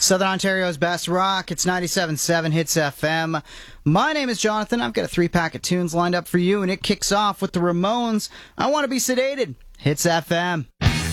Southern Ontario's best rock. It's 97.7 Hits FM. My name is Jonathan. I've got a 3-pack of tunes lined up for you, and it kicks off with the Ramones. I Want to Be Sedated. Hits FM.